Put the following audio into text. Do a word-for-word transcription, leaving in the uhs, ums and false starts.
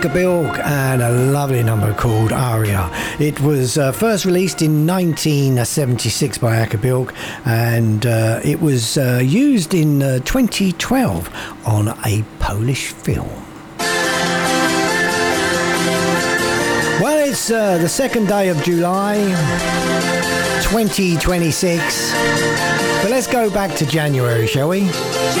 Bilk and a lovely number called Aria. It was uh, first released in nineteen seventy-six by Acker Bilk, and uh, it was uh, used in uh, twenty twelve on a Polish film. Well, it's uh, the second day of July twenty twenty-six, but let's go back to January, shall we?